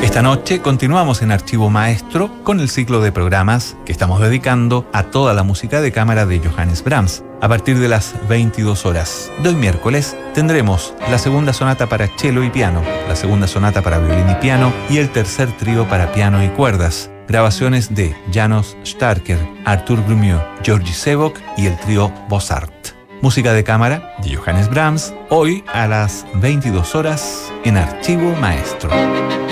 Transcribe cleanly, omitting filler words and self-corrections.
Esta noche continuamos en Archivo Maestro con el ciclo de programas que estamos dedicando a toda la música de cámara de Johannes Brahms. A partir de las 22 horas de hoy miércoles tendremos la segunda sonata para cello y piano, la segunda sonata para violín y piano y el tercer trío para piano y cuerdas. Grabaciones de Janos Starker, Artur Grumiaux, Georgi Sebok y el trío Bossart. Música de cámara de Johannes Brahms, hoy a las 22 horas en Archivo Maestro.